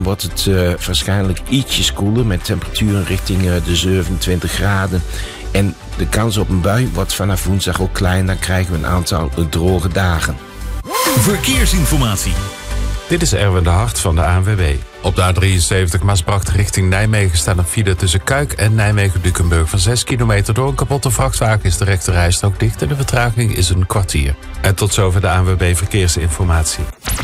wordt het waarschijnlijk ietsjes koeler met temperaturen richting de 27 graden. En de kans op een bui wordt vanaf woensdag ook klein. Dan krijgen we een aantal droge dagen. Verkeersinformatie. Dit is Erwin de Hart van de ANWB. Op de A73 Maasbracht richting Nijmegen staat een file tussen Kuik en Nijmegen-Dukenburg van 6 kilometer. Door een kapotte vrachtwagen is de rechterrijstrook dicht en de vertraging is een kwartier. En tot zover de ANWB Verkeersinformatie.